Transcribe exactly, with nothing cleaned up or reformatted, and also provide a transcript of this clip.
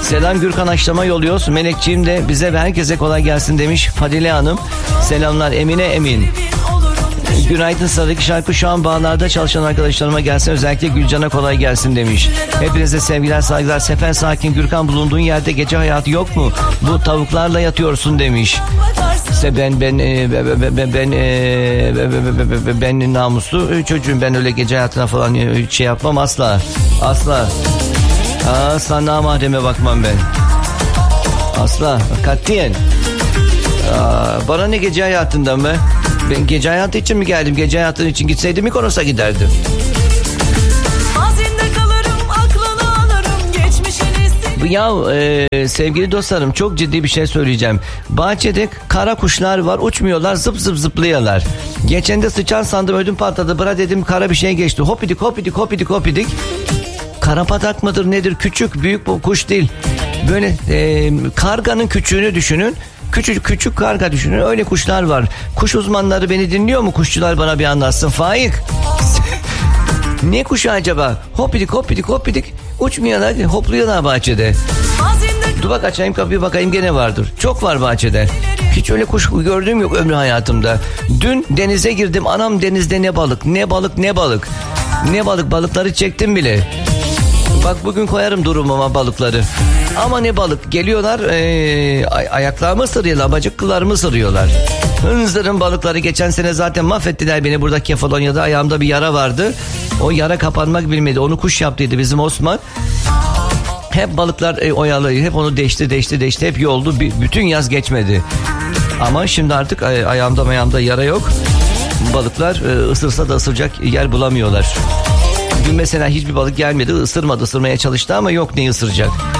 Selam Gürkan, haşlama yolluyoruz. Melekciğim de bize ve herkese kolay gelsin demiş Fadile Hanım. Selamlar Emine Emin. Günaydın, sıradaki şarkı şu an bağlarda çalışan arkadaşlarıma gelsin. Özellikle Gülcan'a kolay gelsin demiş. Hepinize sevgiler, saygılar. Sefen Sakin, Gürkan bulunduğun yerde gece hayatı yok mu? Bu tavuklarla yatıyorsun demiş. İşte ben ben ben ben ben ben namuslu çocuğum, ben öyle gece hayatına falan şey yapmam asla. Asla. Asla namahreme bakmam ben. Asla. Katiyen. Aa, bana ne gece hayatından be? Ben gece hayatı için mi geldim? Gece hayatı için gitseydim Mikonos'a giderdim. Ya e, sevgili dostlarım, çok ciddi bir şey söyleyeceğim. Bahçede kara kuşlar var, uçmuyorlar, zıp zıp zıplıyorlar. Geçen de sıçan sandım, ödüm patladı. Bıra dedim, kara bir şey geçti. Hopidik hopidik hopidik hopidik. Karapatak mıdır nedir? Küçük, büyük bu kuş değil. Böyle e, karganın küçüğünü düşünün. Küçük küçük karga düşünün. Öyle kuşlar var. Kuş uzmanları beni dinliyor mu? Kuşçular bana bir anlatsın. Faik. Ne kuşu acaba? Hopidik hopidik hopidik. Uçmuyorlar, hopluyorlar bahçede. Dur bak, açayım kapıyı bakayım, gene vardır. Çok var bahçede. Hiç öyle kuş gördüğüm yok ömrü hayatımda. Dün denize girdim. Anam, denizde ne balık, ne balık, ne balık. Ne balık, balıkları çektim bile. Bak bugün koyarım durumuma balıkları. Ama ne balık, geliyorlar ee, ay- ayaklarımı ısırıyorlar, bacaklarımı ısırıyorlar. Hınzırın balıkları geçen sene zaten mahvettiler beni burada Kefalonya'da. Ayağımda bir yara vardı. O yara kapanmak bilmedi. Onu kuş yaptıydı bizim Osman. Hep balıklar e, oyalıyor. Hep onu deşti deşti deşti. Hep yoldu. B- bütün yaz geçmedi. Ama şimdi artık ay- ayağımda ayağımda yara yok. Balıklar e, ısırsa da ısıracak yer bulamıyorlar. Dün mesela hiçbir balık gelmedi. Isırmadı, ısırmaya çalıştı ama yok, ne ısıracak.